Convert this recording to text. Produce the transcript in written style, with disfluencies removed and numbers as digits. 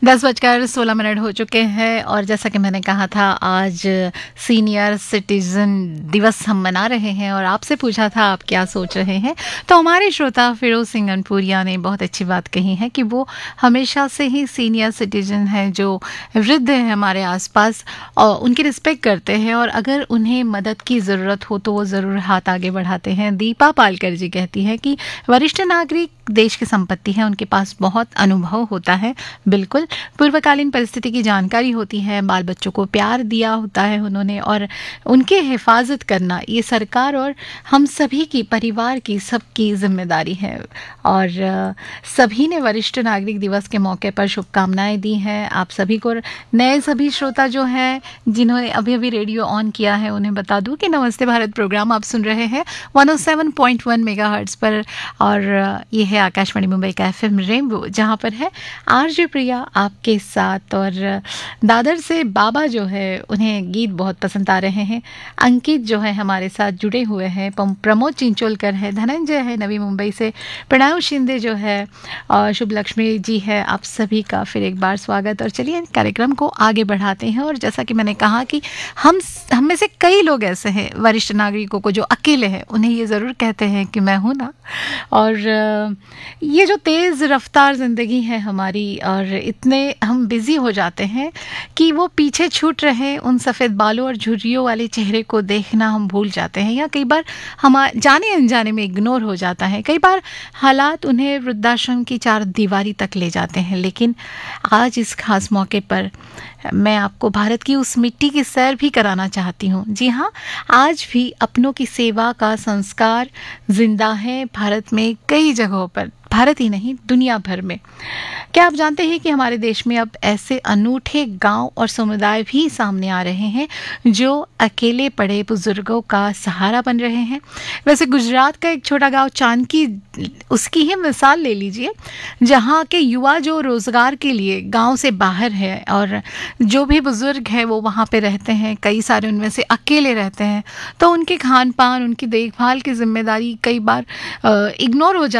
10:16 हो चुके हैं और जैसा कि मैंने कहा था आज सीनियर सिटीजन दिवस हम मना रहे हैं और आपसे पूछा था आप क्या सोच रहे हैं। तो हमारे श्रोता फिरोज सिंह अनपुरिया ने बहुत अच्छी बात कही है कि वो हमेशा से ही सीनियर सिटीजन हैं, जो वृद्ध हैं हमारे आसपास, और उनकी रिस्पेक्ट करते हैं और अगर उन्हें मदद की ज़रूरत हो तो वो ज़रूर हाथ आगे बढ़ाते हैं। दीपा पालकर जी कहती हैं कि वरिष्ठ नागरिक देश की संपत्ति है, उनके पास बहुत अनुभव होता है। बिल्कुल, पूर्वकालीन परिस्थिति की जानकारी होती है, बाल बच्चों को प्यार दिया होता है उन्होंने, और उनके हिफाजत करना ये सरकार और हम सभी की, परिवार की, सबकी जिम्मेदारी है। और सभी ने वरिष्ठ नागरिक दिवस के मौके पर शुभकामनाएं दी हैं आप सभी को। नए सभी श्रोता जो हैं जिन्होंने अभी अभी रेडियो ऑन किया है उन्हें बता दूं कि नमस्ते भारत प्रोग्राम आप सुन रहे हैं 107.1 मेगाहर्ट्ज पर, और ये है आकाशवाणी मुंबई का FM रेनबो, जहाँ पर है आरजे प्रिया आपके साथ। और दादर से बाबा जो है उन्हें गीत बहुत पसंद आ रहे हैं। अंकित जो है हमारे साथ जुड़े हुए हैं, प्रमोद चिंचोलकर है, धनंजय है नवी मुंबई से, प्रणव शिंदे जो है, और शुभ लक्ष्मी जी है। आप सभी का फिर एक बार स्वागत। और चलिए कार्यक्रम को आगे बढ़ाते हैं। और जैसा कि मैंने कहा कि हम में से कई लोग ऐसे हैं वरिष्ठ नागरिकों को जो अकेले हैं, उन्हें ये ज़रूर कहते हैं कि मैं हूँ ना। और ये जो तेज़ रफ्तार ज़िंदगी है हमारी, और इतने हम बिज़ी हो जाते हैं कि वो पीछे छूट रहे उन सफ़ेद बालों और झुर्रियों वाले चेहरे को देखना हम भूल जाते हैं, या कई बार हम जाने अनजाने में इग्नोर हो जाता है। कई बार हालात उन्हें वृद्धाश्रम की चार दीवारी तक ले जाते हैं। लेकिन आज इस खास मौके पर मैं आपको भारत की उस मिट्टी की सैर भी कराना चाहती हूँ। जी हाँ, आज भी अपनों की सेवा का संस्कार जिंदा है भारत में कई जगहों पर, भारत ही नहीं दुनिया भर में। क्या आप जानते हैं कि हमारे देश में अब ऐसे अनूठे गांव और समुदाय भी सामने आ रहे हैं जो अकेले पड़े बुजुर्गों का सहारा बन रहे हैं। वैसे गुजरात का एक छोटा गांव चांदकी, उसकी ही मिसाल ले लीजिए, जहां के युवा जो रोजगार के लिए गांव से बाहर है और जो भी बुजुर्ग हैं वो वहां पे रहते हैं, कई सारे उनमें से अकेले रहते हैं, तो उनके खान पान, उनकी देखभाल की जिम्मेदारी कई बार इग्नोर हो